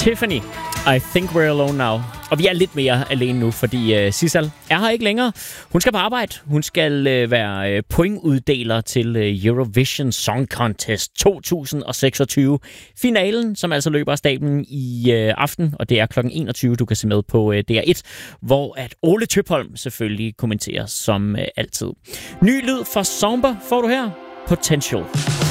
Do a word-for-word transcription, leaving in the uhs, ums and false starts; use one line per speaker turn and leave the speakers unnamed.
Tiffany, I Think We're Alone Now. Og vi er lidt mere alene nu, fordi uh, Sissal er her ikke længere. Hun skal på arbejde. Hun skal uh, være uh, pointuddeler til uh, Eurovision Song Contest to tusind seksogtyve. Finalen, som altså løber af stablen i uh, aften, og det er klokken enogtyve. Du kan se med på uh, D R et, hvor at Ole Tøpholm selvfølgelig kommenterer som uh, altid. Ny lyd fra Somber får du her. Potential.